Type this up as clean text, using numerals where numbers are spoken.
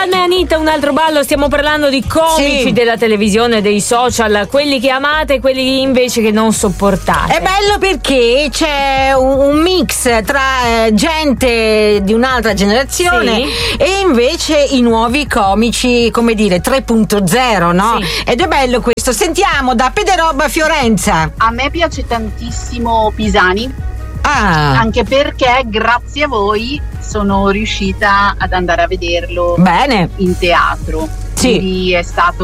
Rihanna e Anita, un altro ballo. Stiamo parlando di comici della televisione, dei social, quelli che amate e quelli invece che non sopportate. È bello perché c'è un mix tra gente di un'altra generazione e invece i nuovi comici, come dire, 3.0, no? Sì. Ed è bello questo. Sentiamo da Pederoba Fiorenza. A me piace tantissimo Pisani, Ah, anche perché grazie a voi sono riuscita ad andare a vederlo bene. in teatro. Sì. Quindi è stato